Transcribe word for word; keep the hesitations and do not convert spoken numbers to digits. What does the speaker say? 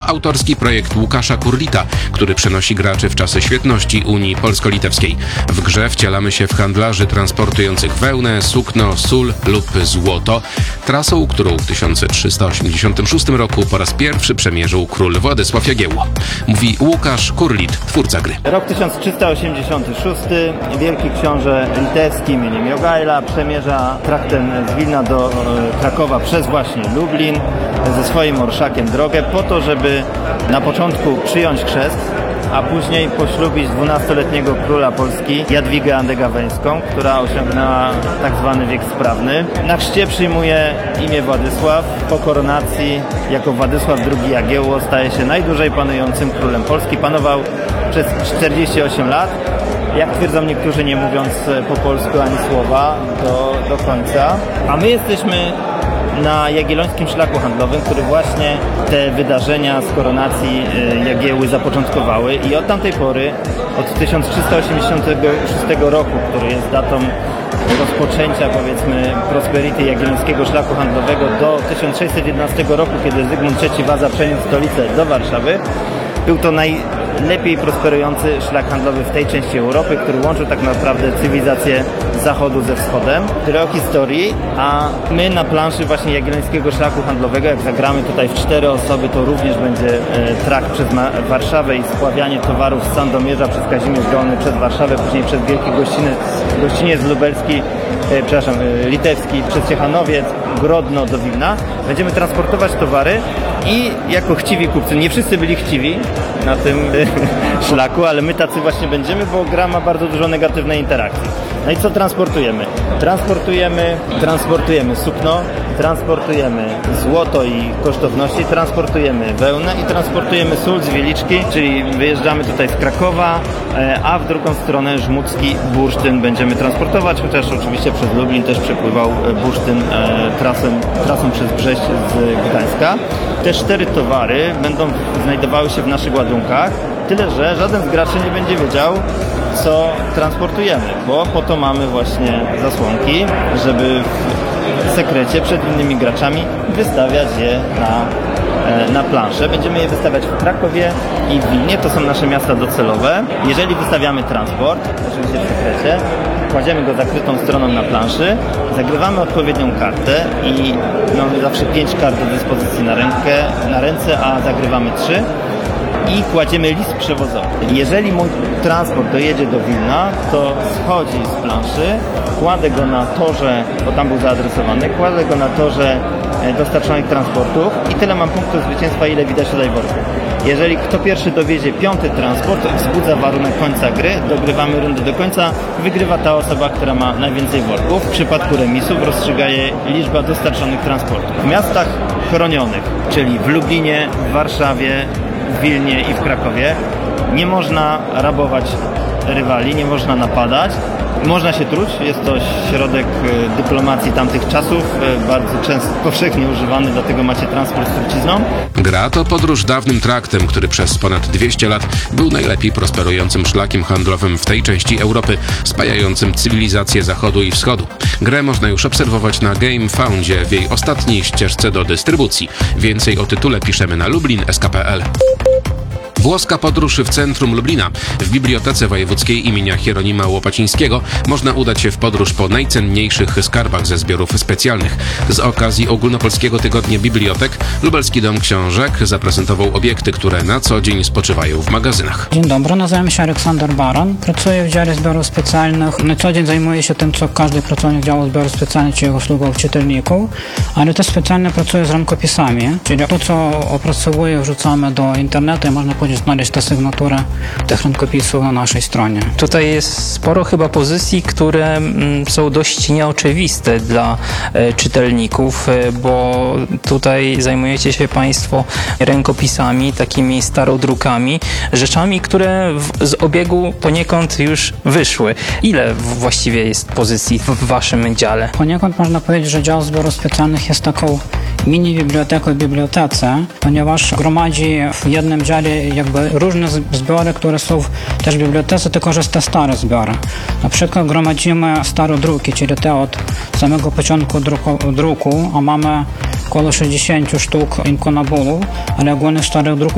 autorski projekt Łukasza Kurlita, który przenosi graczy w czasy świetności Unii Polsko-Litewskiej. W grze wcielamy się w handlarzy transportujących wełnę, sukno, sól lub złoto, trasą, którą w tysiąc trzysta osiemdziesiątym szóstym roku po raz pierwszy przemierzył król Władysław Jagiełło. Mówi Łukasz Kurlit, twórca gry. Rok tysiąc trzysta osiemdziesiąty szósty. Wielki książę litewski imieniem Jogaila przemierza traktem z Wilna do Krakowa przez właśnie Lublin ze swoim orszakiem drogę po to, żeby na początku przyjąć chrzest, a później poślubić dwunastoletniego króla Polski Jadwigę Andegaweńską, która osiągnęła tak zwany wiek sprawny. Na chrzcie przyjmuje imię Władysław. Po koronacji jako Władysław drugi Jagiełło staje się najdłużej panującym królem Polski. Panował przez czterdzieści osiem lat. Jak twierdzą niektórzy, nie mówiąc po polsku ani słowa do, do końca. A my jesteśmy na Jagiellońskim Szlaku Handlowym, który właśnie te wydarzenia z koronacji Jagiełły zapoczątkowały i od tamtej pory, od tysiąc trzysta osiemdziesiątego szóstego roku, który jest datą rozpoczęcia, powiedzmy, prosperity Jagiellońskiego Szlaku Handlowego, do tysiąc sześćset jedenastego roku, kiedy Zygmunt trzeci Waza przeniósł stolicę do Warszawy, był to najlepiej prosperujący szlak handlowy w tej części Europy, który łączył tak naprawdę cywilizację zachodu ze wschodem. Tyle o historii, a my na planszy właśnie Jagiellońskiego Szlaku Handlowego, jak zagramy tutaj w cztery osoby, to również będzie e, trakt przez Warszawę i spławianie towarów z Sandomierza przez Kazimierz Dolny, przez Warszawę, później przez Wielki Gościniec, Gościniec Lubelski, e, przepraszam, e, Litewski, przez Ciechanowiec, Grodno do Wilna. Będziemy transportować towary i jako chciwi kupcy, nie wszyscy byli chciwi na tym szlaku, ale my tacy właśnie będziemy, bo gra ma bardzo dużo negatywnej interakcji. No i co transportujemy? Transportujemy, transportujemy sukno, transportujemy złoto i kosztowności, transportujemy wełnę i transportujemy sól z Wieliczki, czyli wyjeżdżamy tutaj z Krakowa, a w drugą stronę żmudzki bursztyn będziemy transportować, chociaż oczywiście przez Lublin też przepływał bursztyn trasą, trasą przez Brześć z Gdańska. Te cztery towary będą znajdowały się w naszych ładunkach, tyle że żaden z graczy nie będzie wiedział, co transportujemy, bo po to mamy właśnie zasłonki, żeby w sekrecie przed innymi graczami wystawiać je na, na planszę. Będziemy je wystawiać w Krakowie i w Wilnie, to są nasze miasta docelowe. Jeżeli wystawiamy transport, oczywiście w sekrecie, kładziemy go zakrytą stroną na planszy, zagrywamy odpowiednią kartę i mamy zawsze pięć kart do dyspozycji na rękę, na ręce, a zagrywamy trzy. I kładziemy list przewozowy. Jeżeli mój transport dojedzie do Wilna, to schodzi z planszy, kładę go na torze, bo tam był zaadresowany, kładę go na torze dostarczonych transportów i tyle mam punktów zwycięstwa, ile widać tutaj worków. Jeżeli kto pierwszy dowiezie piąty transport, wzbudza warunek końca gry, dogrywamy rundę do końca, wygrywa ta osoba, która ma najwięcej worków. W przypadku remisów rozstrzyga je liczba dostarczonych transportów. W miastach chronionych, czyli w Lublinie, w Warszawie, w Wilnie i w Krakowie nie można rabować rywali, nie można napadać. Można się truć, jest to środek dyplomacji tamtych czasów, bardzo często powszechnie używany, dlatego macie transport z trucizną. Gra to podróż dawnym traktem, który przez ponad dwieście lat był najlepiej prosperującym szlakiem handlowym w tej części Europy, spajającym cywilizację zachodu i wschodu. Grę można już obserwować na GameFoundzie w jej ostatniej ścieżce do dystrybucji. Więcej o tytule piszemy na lublin kropka s k kropka p l. Włoska podróż w centrum Lublina. W Bibliotece Wojewódzkiej imienia Hieronima Łopacińskiego można udać się w podróż po najcenniejszych skarbach ze zbiorów specjalnych. Z okazji Ogólnopolskiego Tygodnia Bibliotek Lubelski Dom Książek zaprezentował obiekty, które na co dzień spoczywają w magazynach. Dzień dobry, nazywam się Aleksander Baran. Pracuję w dziale zbiorów specjalnych. Na co dzień zajmuję się tym, co każdy pracownik działu zbiorów specjalnych, czyli usługą czytelników, ale też specjalnie pracuję z rękopisami, czyli to, co opracowuję, wrzucamy do internetu i można później znaleźć tę sygnaturę tych rękopisów na naszej stronie. Tutaj jest sporo chyba pozycji, które mm, są dość nieoczywiste dla e, czytelników, e, bo tutaj zajmujecie się Państwo rękopisami, takimi starodrukami, rzeczami, które w, z obiegu poniekąd już wyszły. Ile właściwie jest pozycji w, w Waszym dziale? Poniekąd można powiedzieć, że dział zbiorów specjalnych jest taką mini biblioteką w bibliotece, ponieważ gromadzi w jednym dziale jakby różne zbiory, które są też w bibliotece, tylko że te stare zbiory. Na przykład gromadzimy starodruki, czyli te od samego początku druku, druku a mamy około sześćdziesiąt sztuk inkunabulów, ale ogólnych starych druków